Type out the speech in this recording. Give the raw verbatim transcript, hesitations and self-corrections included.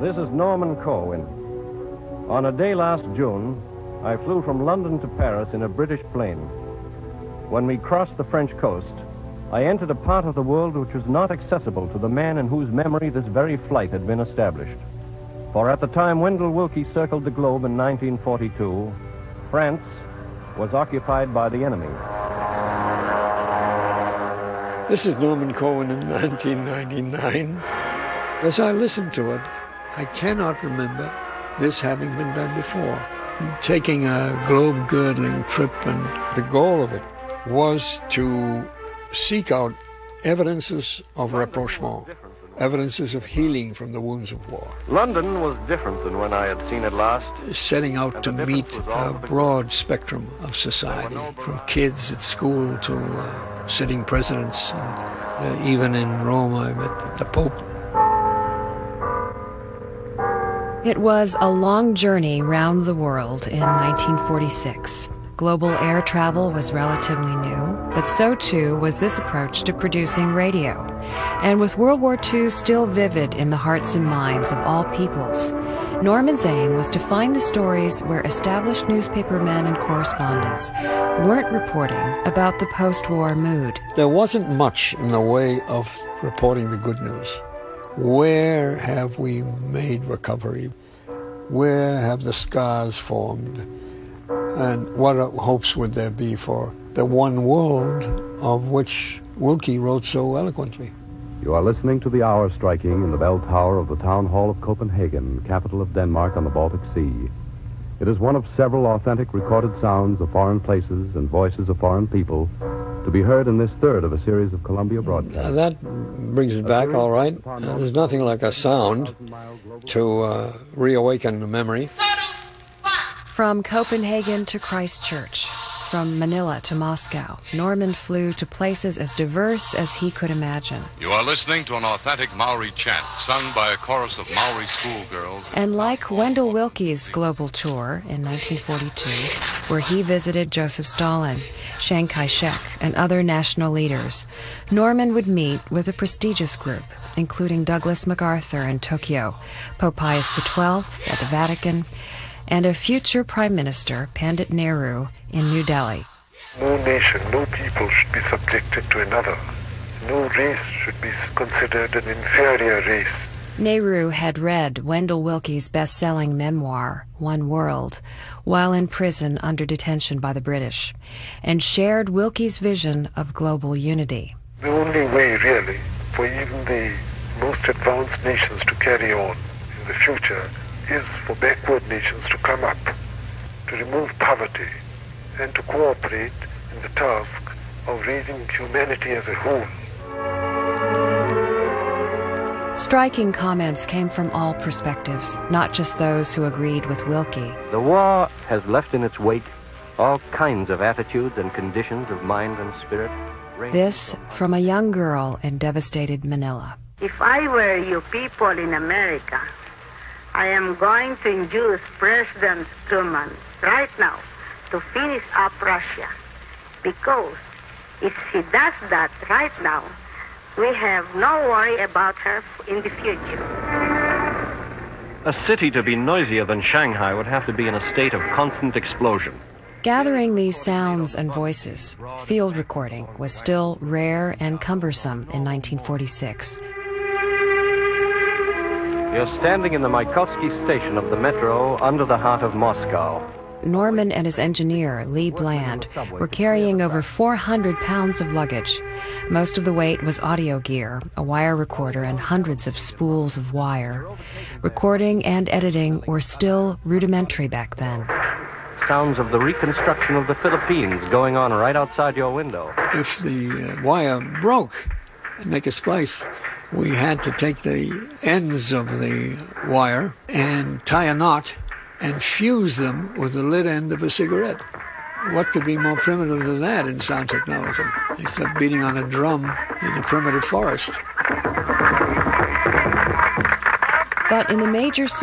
This is Norman Corwin. On a day last June, I flew from London to Paris in a British plane. When we crossed the French coast, I entered a part of the world which was not accessible to the man in whose memory this very flight had been established. For at the time Wendell Willkie circled the globe in nineteen forty-two, France was occupied by the enemy. This is Norman Corwin in nineteen ninety-nine. As I listened to it, I cannot remember this having been done before. Taking a globe-girdling trip, and the goal of it was to seek out evidences of rapprochement, evidences of healing from the wounds of war. London was different than when I had seen it last. Setting out to meet a broad spectrum of society, from kids at school to uh, sitting presidents, and uh, even in Rome I met the Pope. It was a long journey round the world in nineteen forty-six. Global air travel was relatively new, but so too was this approach to producing radio. And with World War Two still vivid in the hearts and minds of all peoples, Norman's aim was to find the stories where established newspapermen and correspondents weren't reporting about the post-war mood. There wasn't much in the way of reporting the good news. Where have we made recovery? Where have the scars formed? And what hopes would there be for the one world of which Willkie wrote so eloquently? You are listening to the hour striking in the bell tower of the town hall of Copenhagen, capital of Denmark on the Baltic Sea. It is one of several authentic recorded sounds of foreign places and voices of foreign people to be heard in this third of a series of Columbia broadcasts. Uh, that brings it back, all right. Uh, there's nothing like a sound to uh, reawaken a memory. From Copenhagen to Christchurch, from Manila to Moscow, Norman flew to places as diverse as he could imagine. You are listening to an authentic Maori chant sung by a chorus of Maori schoolgirls. And like Wendell Willkie's global tour in nineteen forty-two, where he visited Joseph Stalin, Chiang Kai-shek, and other national leaders, Norman would meet with a prestigious group, including Douglas MacArthur in Tokyo, Pope Pius the twelfth at the Vatican, and a future Prime Minister, Pandit Nehru, in New Delhi. No nation, no people should be subjected to another. No race should be considered an inferior race. Nehru had read Wendell Willkie's best-selling memoir, One World, while in prison under detention by the British, and shared Willkie's vision of global unity. The only way, really, for even the most advanced nations to carry on in the future is for backward nations to come up, to remove poverty, and to cooperate in the task of raising humanity as a whole. Striking comments came from all perspectives, not just those who agreed with Willkie. The war has left in its wake all kinds of attitudes and conditions of mind and spirit. This from a young girl in devastated Manila. If I were you people in America, I am going to induce President Truman right now to finish up Russia, because if she does that right now, we have no worry about her in the future. A city to be noisier than Shanghai would have to be in a state of constant explosion. Gathering these sounds and voices, field recording was still rare and cumbersome in nineteen forty-six. You're standing in the Maikovsky station of the metro under the heart of Moscow. Norman and his engineer, Lee Bland, were carrying over four hundred pounds of luggage. Most of the weight was audio gear, a wire recorder, and hundreds of spools of wire. Recording and editing were still rudimentary back then. Sounds of the reconstruction of the Philippines going on right outside your window. If the uh, wire broke and make a splice, we had to take the ends of the wire and tie a knot and fuse them with the lit end of a cigarette. What could be more primitive than that in sound technology, except beating on a drum in a primitive forest? But in the major